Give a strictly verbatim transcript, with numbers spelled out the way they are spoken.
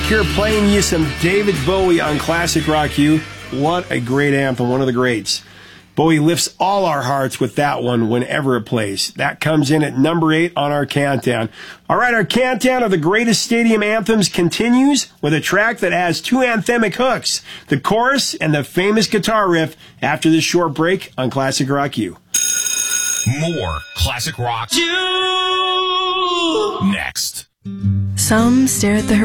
here playing you some David Bowie on Classic Rock U. What a great anthem, one of the greats. Bowie lifts all our hearts with that one whenever it plays. That comes in at number eight on our countdown. All right, our countdown of the greatest stadium anthems continues with a track that has two anthemic hooks, the chorus and the famous guitar riff, after this short break on Classic Rock U. More Classic Rock U next. Some stare at the